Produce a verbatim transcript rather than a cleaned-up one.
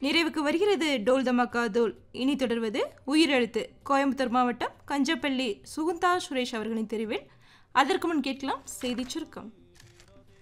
நிறைவுக்கு வருகிறது டோல் தமாக்கா தோல். இனி தொடர்வது உயிரெழுத்து. கோயம்புத்தூர் மாவட்டம் கஞ்சப்பள்ளி சுகுந்தா சுரேஷ் அவர்களின் தெரிவில். அதற்கு முன் கேட்கலாம் செய்தி சுருக்கம்.